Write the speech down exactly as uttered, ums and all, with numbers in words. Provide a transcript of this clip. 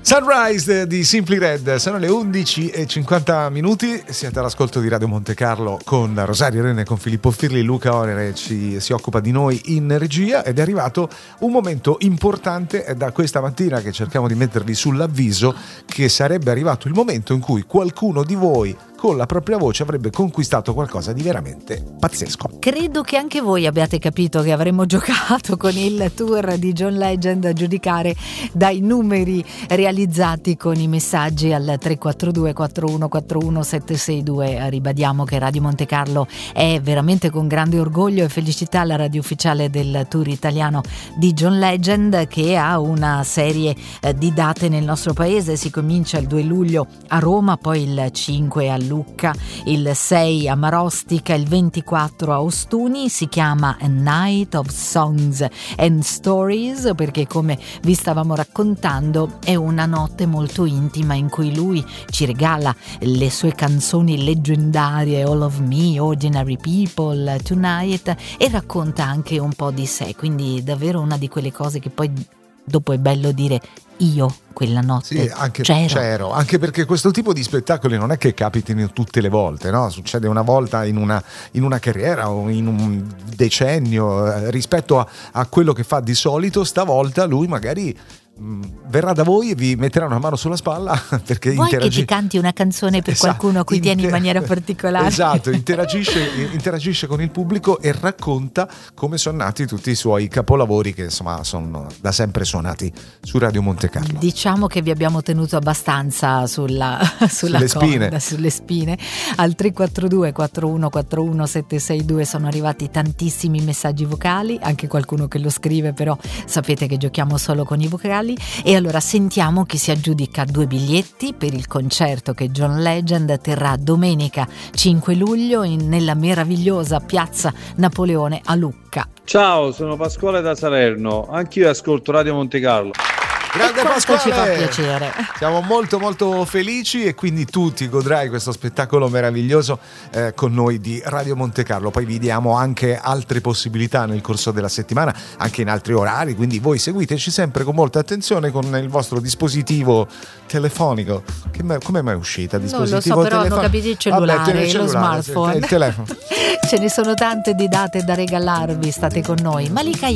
Sunrise di Simply Red, sono le undici e cinquanta minuti, siete all'ascolto di Radio Monte Carlo con Rosario Rene, con Filippo Firli. Luca Onere ci, si occupa di noi in regia ed è arrivato un momento importante. È da questa mattina che cerchiamo di mettervi sull'avviso che sarebbe arrivato il momento in cui qualcuno di voi con la propria voce avrebbe conquistato qualcosa di veramente pazzesco. Credo che anche voi abbiate capito che avremmo giocato con il tour di John Legend, a giudicare dai numeri realizzati con i messaggi al tre quattro due quattro uno quattro uno sette sei due. Ribadiamo che Radio Monte Carlo è veramente con grande orgoglio e felicità la radio ufficiale del tour italiano di John Legend, che ha una serie di date nel nostro paese. Si comincia il due luglio a Roma, poi il cinque a Lucca, il sei a Marostica, il ventiquattro a Ostuni. Si chiama A Night of Songs and Stories perché, come vi stavamo raccontando, è una notte molto intima in cui lui ci regala le sue canzoni leggendarie, All of Me, Ordinary People, Tonight, e racconta anche un po' di sé, quindi davvero una di quelle cose che poi dopo è bello dire: io quella notte sì, anche c'ero. c'ero. Anche perché questo tipo di spettacoli non è che capitino tutte le volte, no? Succede una volta in una, in una carriera o in un decennio, eh, rispetto a, a quello che fa di solito. Stavolta lui magari mh, verrà da voi e vi metterà una mano sulla spalla perché vuoi interagi- che ti canti una canzone per esatto, qualcuno a cui inter- tieni in maniera particolare. Esatto, interagisce, interagisce con il pubblico e racconta come sono nati tutti i suoi capolavori che insomma sono da sempre suonati su Radio Monte Carlo. Diciamo che vi abbiamo tenuto abbastanza sulla, sulla sulle, corda, spine. sulle spine. Al tre quattro due quattro uno quattro uno sette sei due sono arrivati tantissimi messaggi vocali, anche qualcuno che lo scrive, però sapete che giochiamo solo con i vocali. E allora sentiamo chi si aggiudica due biglietti per il concerto che John Legend terrà domenica cinque luglio in, nella meravigliosa piazza Napoleone a Lucca. Ciao, sono Pasquale da Salerno, anch'io ascolto Radio Monte Carlo. Grande Questo Pasquale, ci fa piacere. Siamo molto molto felici e quindi tu ti godrai questo spettacolo meraviglioso eh, con noi di Radio Monte Carlo. Poi vi diamo anche altre possibilità nel corso della settimana, anche in altri orari, quindi voi seguiteci sempre con molta attenzione con il vostro dispositivo telefonico. Che me, come mai è uscita? Dispositivo non lo so, però telefonico? hanno capito il cellulare, Vabbè, il lo cellulare, smartphone. il telefono. Ce ne sono tante di date da regalarvi, state con noi. Malika